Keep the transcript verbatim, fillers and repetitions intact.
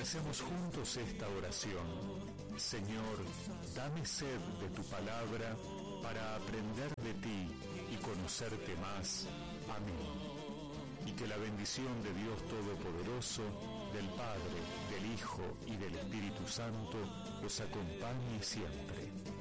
Recemos juntos esta oración. Señor, dame sed de tu palabra para aprender de ti y conocerte más. Amén. Y que la bendición de Dios Todopoderoso, del Padre, del Hijo y del Espíritu Santo los acompañe siempre.